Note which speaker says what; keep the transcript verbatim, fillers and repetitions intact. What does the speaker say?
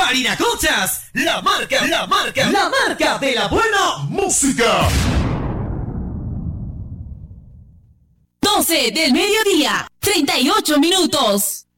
Speaker 1: Parinacochas, la marca, la marca, la marca de la buena música.
Speaker 2: doce del mediodía, treinta y ocho minutos.